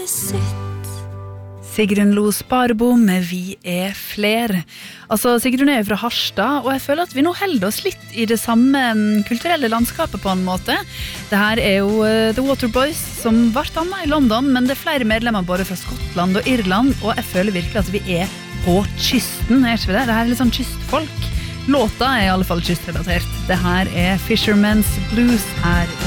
Sigrun Lo Sparebo med Vi fler. Altså, Sigrun jo fra Harstad, og jeg føler at vi nå holder oss litt i det samme kulturelle landskapet på en måte. Det her jo The Waterboys som vært annet i London, men det flere medlemmer både fra Skottland og Irland, og jeg føler virkelig at vi på kysten, ikke det? Det her litt sånn kystfolk. Låta i alle fall kystrelatert. Det her Fisherman's Blues her